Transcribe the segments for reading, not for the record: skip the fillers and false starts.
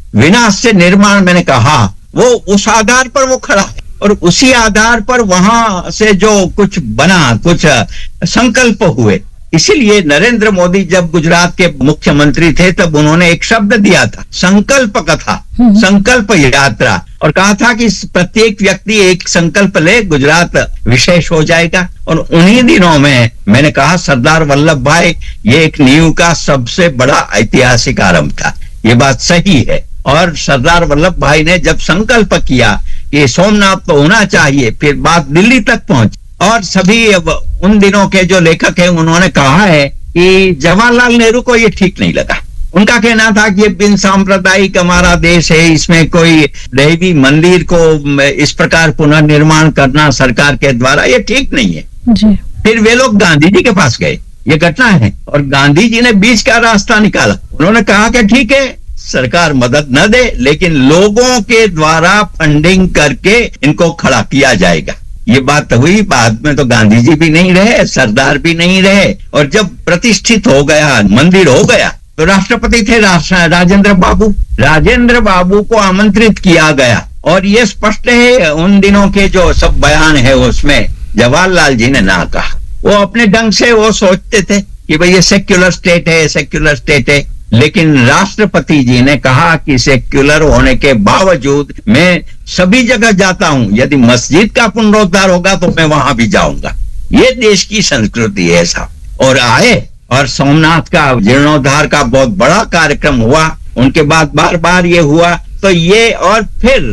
विनाश से निर्माण मैंने कहा, वो उस आधार पर वो खड़ा है और उसी आधार पर वहां से जो कुछ बना, कुछ संकल्प हुए। इसीलिए नरेंद्र मोदी जब गुजरात के मुख्यमंत्री थे तब उन्होंने एक शब्द दिया था, संकल्प कथा, संकल्प यात्रा, और कहा था कि प्रत्येक व्यक्ति एक संकल्प ले, गुजरात विशेष हो जाएगा। और उन्हीं दिनों में मैंने कहा सरदार वल्लभ भाई, ये एक नींव का सबसे बड़ा ऐतिहासिक आरंभ था। ये बात सही है। और सरदार वल्लभ भाई ने जब संकल्प किया कि सोमनाथ तो होना चाहिए, फिर बात दिल्ली तक पहुंची। और सभी उन दिनों के जो लेखक हैं उन्होंने कहा है कि जवाहरलाल नेहरू को ये ठीक नहीं लगा। उनका कहना था कि ये बिन सांप्रदायिक हमारा देश है, इसमें कोई देवी मंदिर को इस प्रकार पुनर्निर्माण करना सरकार के द्वारा ये ठीक नहीं है जी। फिर वे लोग गांधी जी के पास गए, ये घटना है, और गांधी जी ने बीच का रास्ता निकाला। उन्होंने कहा कि ठीक है सरकार मदद न दे, लेकिन लोगों के द्वारा फंडिंग करके इनको खड़ा किया जाएगा। ये बात हुई। बाद में तो गांधी जी भी नहीं रहे, सरदार भी नहीं रहे, और जब प्रतिष्ठित हो गया, मंदिर हो गया, तो राष्ट्रपति थे राजेंद्र बाबू। राजेंद्र बाबू को आमंत्रित किया गया, और ये स्पष्ट है उन दिनों के जो सब बयान है उसमें जवाहरलाल जी ने ना कहा। वो अपने ढंग से वो सोचते थे कि भाई ये सेक्युलर स्टेट है, सेक्युलर स्टेट है, लेकिन राष्ट्रपति जी ने कहा कि सेक्युलर होने के बावजूद मैं सभी जगह जाता हूं, यदि मस्जिद का पुनरुद्धार होगा तो मैं वहां भी जाऊंगा। ये देश की संस्कृति है साहब। और आए, और सोमनाथ का जीर्णोद्धार का बहुत बड़ा कार्यक्रम हुआ। उनके बाद बार बार ये हुआ, तो ये, और फिर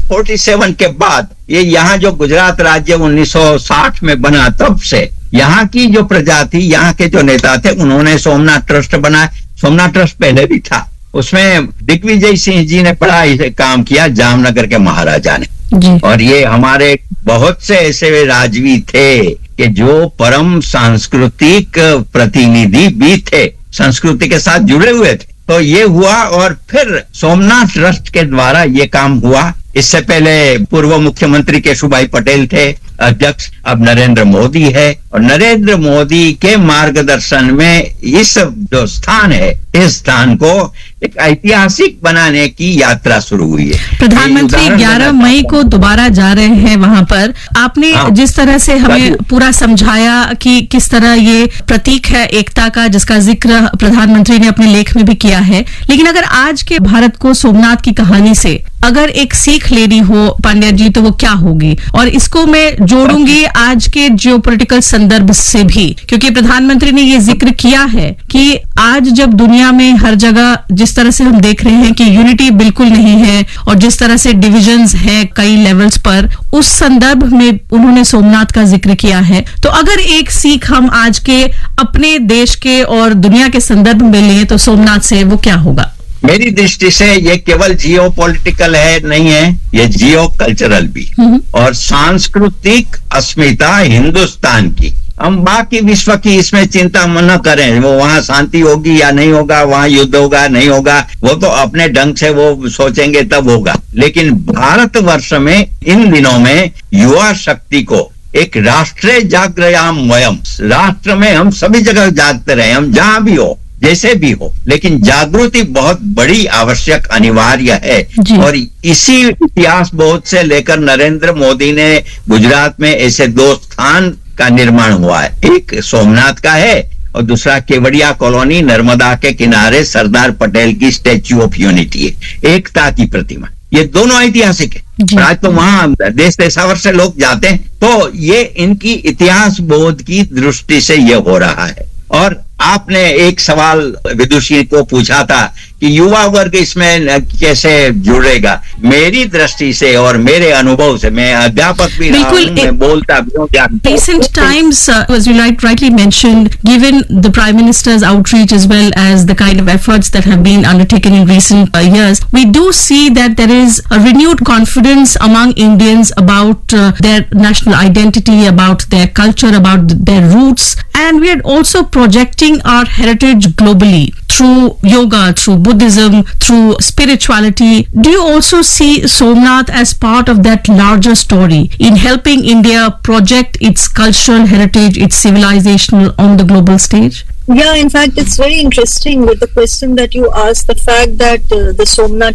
47 के बाद ये यहाँ जो गुजरात राज्य 1960 में बना, तब से यहाँ की जो प्रजा थी, यहाँ के जो नेता थे, उन्होंने सोमनाथ ट्रस्ट बनाया। सोमनाथ ट्रस्ट पहले भी था, उसमें दिग्विजय सिंह जी ने बड़ा काम किया, जामनगर के महाराजा ने। और ये हमारे बहुत से ऐसे राजवी थे कि जो परम सांस्कृतिक प्रतिनिधि भी थे, संस्कृति के साथ जुड़े हुए थे। तो ये हुआ, और फिर सोमनाथ ट्रस्ट के द्वारा ये काम हुआ। इससे पहले पूर्व मुख्यमंत्री केशुभाई पटेल थे अध्यक्ष, अब नरेंद्र मोदी है, और नरेंद्र मोदी के मार्गदर्शन में इस जो स्थान है, इस स्थान को एक ऐतिहासिक बनाने की यात्रा शुरू हुई है। प्रधानमंत्री 11 मई को दोबारा जा रहे हैं वहां पर। आपने जिस तरह से हमें पूरा समझाया कि किस तरह ये प्रतीक है एकता का, जिसका जिक्र प्रधानमंत्री ने अपने लेख में भी किया है, लेकिन अगर आज के भारत को सोमनाथ की कहानी से अगर एक सीख लेनी हो पांड्या जी, तो वो क्या होगी? और इसको मैं जोड़ूंगी आज के जियोपॉलिटिकल संदर्भ से भी, क्योंकि प्रधानमंत्री ने ये जिक्र किया है कि आज जब दुनिया में हर जगह जिस तरह से हम देख रहे हैं कि यूनिटी बिल्कुल नहीं है, और जिस तरह से डिविजन्स हैं कई लेवल्स पर, उस संदर्भ में उन्होंने सोमनाथ का जिक्र किया है। तो अगर एक सीख हम आज के अपने देश के और दुनिया के संदर्भ में लें तो सोमनाथ से वो क्या होगा? मेरी दृष्टि से ये केवल जियो पॉलिटिकल है नहीं है, ये जियो कल्चरल भी, और सांस्कृतिक अस्मिता हिंदुस्तान की। हम बाकी विश्व की इसमें चिंता न करें, वो वहां शांति होगी या नहीं होगा, वहां युद्ध होगा नहीं होगा, वो तो अपने ढंग से वो सोचेंगे तब होगा। लेकिन भारतवर्ष में इन दिनों में युवा शक्ति को एक राष्ट्रीय जागृयाम वयम, राष्ट्र में हम सभी जगह जागते रहे, हम जहां भी हो, जैसे भी हो, लेकिन जागृति बहुत बड़ी आवश्यक अनिवार्य है। और इसी इतिहास बोध से लेकर नरेंद्र मोदी ने गुजरात में ऐसे 2 स्थान का निर्माण हुआ है। एक सोमनाथ का है और दूसरा केवड़िया कॉलोनी नर्मदा के किनारे सरदार पटेल की स्टैच्यू ऑफ यूनिटी है, एकता की प्रतिमा। ये दोनों ऐतिहासिक है। आज तो वहां देश देशावर से लोग जाते हैं, तो ये इनकी इतिहास बोध की दृष्टि से ये हो रहा है। और आपने एक सवाल विदुषी को पूछा था कि युवा वर्ग इसमें कैसे जुड़ेगा। मेरी दृष्टि से और मेरे अनुभव से, मैं अध्यापक भी रहा हूं, मैं बोलता भी हूं। Recent times, as you rightly mentioned, given the Prime Minister's outreach as well as the kind of efforts that have been undertaken in recent years, we do see that there is a renewed confidence among Indians about their national identity, about their culture, about their roots, and we are also projecting our heritage globally through yoga, through Buddhism, through spirituality. Do you also see Somnath as part of that larger story in helping India project its cultural heritage, its civilizational on the global stage? Yeah, in fact, it's very interesting with the question that you asked, the fact that the Somnath